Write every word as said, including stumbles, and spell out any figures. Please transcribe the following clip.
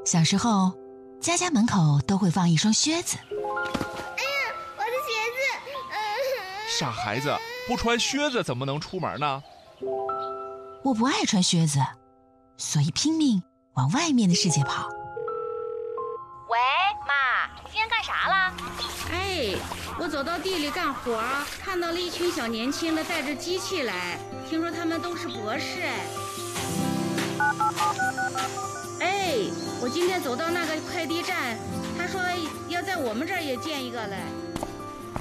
小时候，家家门口都会放一双靴子。 哎呀，我的鞋子！ 嗯、傻孩子，不穿靴子怎么能出门呢？ 我不爱穿靴子，所以拼命往外面的世界跑。 喂，妈，你今天干啥了？ 哎，我走到地里干活，看到了一群小年轻的带着机器来，听说他们都是博士。哎，哎，我今天走到那个快递站，他说要在我们这儿也建一个嘞。